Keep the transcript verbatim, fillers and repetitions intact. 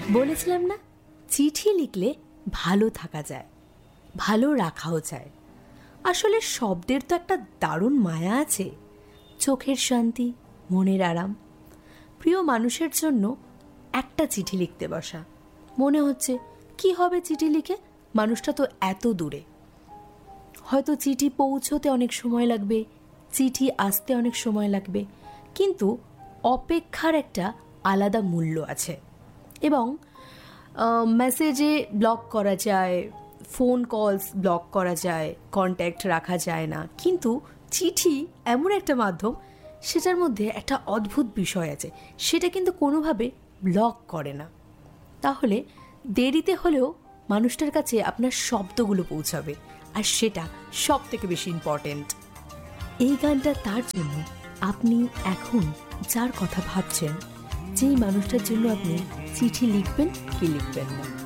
বলেছিলাম না, চিঠি লিখলে ভালো থাকা যায়, ভালো রাখাও যায়। আসলে শব্দের তো একটা দারুণ মায়া আছে। চোখের শান্তি, মনের আরাম। প্রিয় মানুষের জন্য একটা চিঠি লিখতে বসা, মনে হচ্ছে কি হবে চিঠি লিখে, মানুষটা তো এত দূরে। হয়তো চিঠি পৌঁছতে অনেক সময় লাগবে, চিঠি আসতে অনেক সময় লাগবে, কিন্তু অপেক্ষার একটা আলাদা মূল্য আছে। এবং মেসেজে ব্লক করা যায়, ফোন কলস ব্লক করা যায়, কন্ট্যাক্ট রাখা যায় না, কিন্তু চিঠি এমন একটা মাধ্যম, সেটার মধ্যে একটা অদ্ভুত বিষয় আছে, সেটা কিন্তু কোনোভাবে ব্লক করে না। তাহলে দেরিতে হলেও মানুষটার কাছে আপনার শব্দগুলো পৌঁছাবে, আর সেটা সব থেকে বেশি ইম্পর্টেন্ট। এই গানটা তার জন্য, আপনি এখন যার কথা ভাবছেন, যেই মানুষটার জন্য আপনি চিঠি লিখবেন কি লিখবেন না।